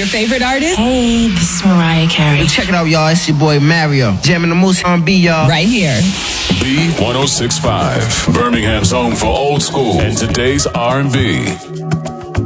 your favorite artist? Hey, this is Mariah Carey. Hey, check it out, y'all. It's your boy Mario. Jamming the Moose R&B, y'all. Right here. B1065, Birmingham's home for old school and today's R&B.